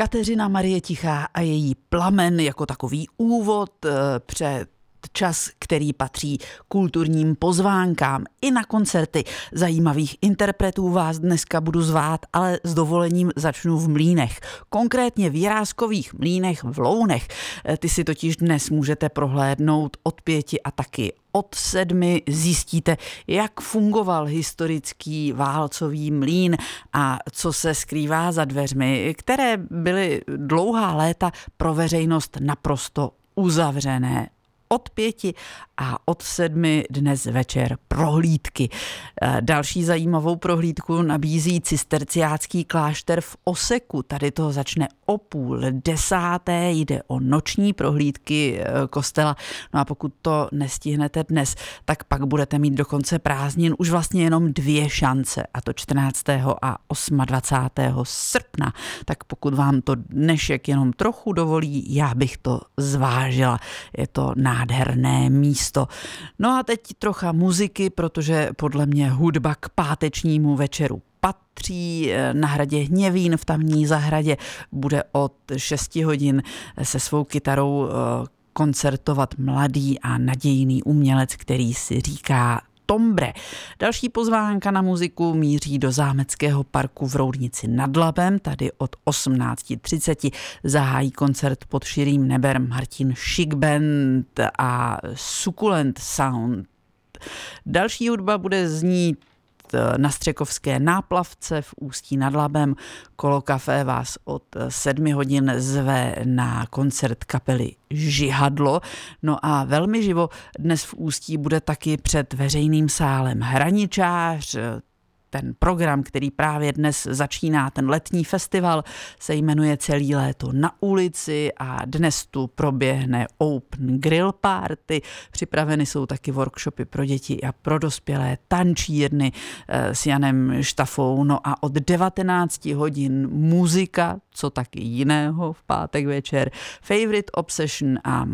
Kateřina Marie Tichá a její Plamen jako takový úvod před čas, který patří kulturním pozvánkám. I na koncerty zajímavých interpretů vás dneska budu zvát, ale s dovolením začnu v Mlýnech. Konkrétně v Jiráskových Mlýnech v Lounech. Ty si totiž dnes můžete prohlédnout od 5 a taky od 7 zjistíte, jak fungoval historický válcový mlýn a co se skrývá za dveřmi, které byly dlouhá léta pro veřejnost naprosto uzavřené. Od 5 a od 7 dnes večer prohlídky. Další zajímavou prohlídku nabízí cisterciácký klášter v Oseku. Tady to začne o 9:30, jde o noční prohlídky kostela. No a pokud to nestihnete dnes, tak pak budete mít do konce prázdnin už vlastně jenom 2 šance, a to 14. a 28. srpna. Tak pokud vám to dnešek jenom trochu dovolí, já bych to zvážila. Je to nádherné místo. No a teď trocha muziky, protože podle mě hudba k pátečnímu večeru patří. Na hradě Hněvín v tamní zahradě bude od 6 hodin se svou kytarou koncertovat mladý a nadějný umělec, který si říká Tombre. Další pozvánka na muziku míří do Zámeckého parku v Roudnici nad Labem. Tady od 18:30 zahájí koncert pod širým nebem Martin Schick Band a Sukulent Sound. Další hudba bude znít na Střekovské náplavce v Ústí nad Labem. Kolo Café vás od 7 hodin zve na koncert kapely Žihadlo. No a velmi živo dnes v Ústí bude taky před veřejným sálem Hraničář. Ten program, který právě dnes začíná, ten letní festival, se jmenuje Celý léto na ulici a dnes tu proběhne Open Grill Party. Připraveny jsou taky workshopy pro děti a pro dospělé, tančírny s Janem Štafou. No a od 19 hodin muzika, co taky jiného v pátek večer, Favorite Obsession a